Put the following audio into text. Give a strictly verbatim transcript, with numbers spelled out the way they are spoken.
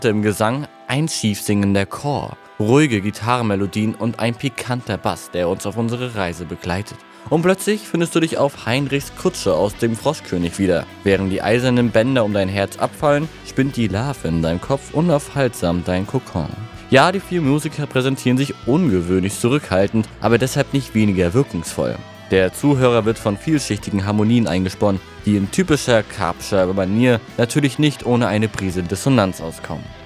im Gesang, ein schief singender Chor, ruhige Gitarrenmelodien und ein pikanter Bass, der uns auf unsere Reise begleitet. Und plötzlich findest du dich auf Heinrichs Kutsche aus dem Froschkönig wieder. Während die eisernen Bänder um dein Herz abfallen, spinnt die Larve in deinem Kopf unaufhaltsam dein Kokon. Ja, die vier Musiker präsentieren sich ungewöhnlich zurückhaltend, aber deshalb nicht weniger wirkungsvoll. Der Zuhörer wird von vielschichtigen Harmonien eingesponnen, die in typischer Karpscher Manier natürlich nicht ohne eine Prise Dissonanz auskommen.